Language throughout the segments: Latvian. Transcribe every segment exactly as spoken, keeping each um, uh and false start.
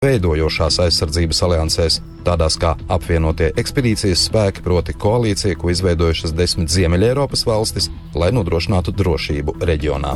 veidojošās aizsardzības aliansēs, tādās kā apvienotie ekspedīcijas spēki, proti koalīcija, ko izveidojušas desmit Ziemeļa Eiropas valstis, lai nodrošinātu drošību reģionā.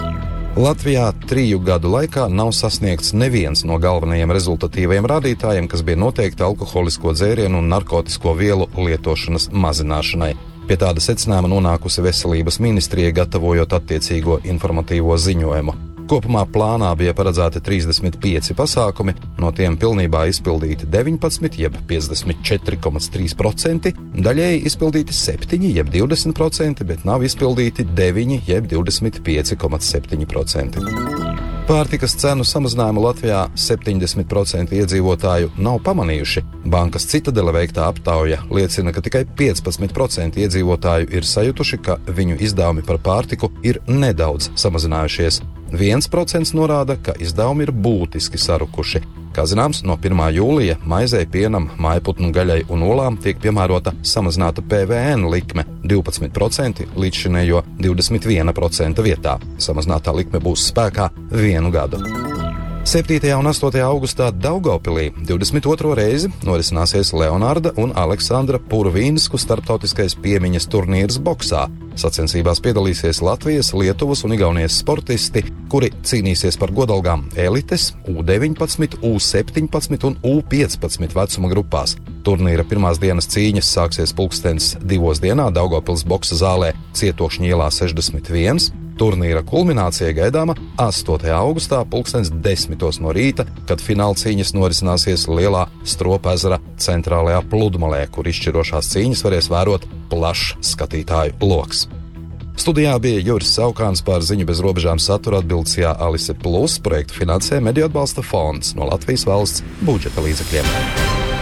Latvijā triju gadu laikā nav sasniegts neviens no galvenajiem rezultatīvajiem rādītājiem, kas bija noteikti alkoholisko dzērienu un narkotisko vielu lietošanas mazināšanai. Pie tāda secinājuma nonākusi Veselības ministrija, gatavojot attiecīgo informatīvo ziņojumu. Kopumā plānā bija paredzēti trīsdesmit pieci pasākumi, no tiem pilnībā izpildīti deviņpadsmit, jeb piecdesmit četri komats trīs procenti, daļēji izpildīti septiņi, jeb divdesmit procenti, bet nav izpildīti deviņi, jeb divdesmit pieci komats septiņi procenti. Pārtikas cenu samazinājumu Latvijā septiņdesmit procenti iedzīvotāju nav pamanījuši. Bankas Citadele veiktā aptauja liecina, ka tikai piecpadsmit procenti iedzīvotāju ir sajutuši, ka viņu izdevumi par pārtiku ir nedaudz samazinājušies. viens procents norāda, ka izdevumi ir būtiski sarukuši. Kā zināms, no pirmā jūlija maizei, pienam, mājputnu gaļai un olām tiek piemērota samazināta P V N likme divpadsmit procenti līdzšinējo divdesmit viena procenta vietā. Samazinātā likme būs spēkā vienu gadu. septītajā un astotajā augustā Daugavpilī divdesmit otro reizi norisināsies Leonarda un Aleksandra Purvīnsku starptautiskais piemiņas turnīrs boksā. Sacensībās piedalīsies Latvijas, Lietuvas un Igaunijas sportisti, kuri cīnīsies par godalgām elites, U deviņpadsmit, U septiņpadsmit un U piecpadsmit vecuma grupās. Turnīra pirmās dienas cīņas sāksies pulkstens divos dienā Daugavpils boksa zālē Cietokšņa ielā sešdesmit viens. Turnīra kulminācija gaidāma astotajā augustā pulkstens desmitos no rīta, kad fināla cīņas norisināsies Lielā Stropa ezera centrālajā pludmalē, kur izšķirošās cīņas varēs vērot plašs skatītāju loks. Studijā bija Juris Saukāns, par ziņu bez robežām satura atbildsījā Alise Plus, projektu finansē Mediju atbalsta fonds no Latvijas valsts budžeta līdzekļiem.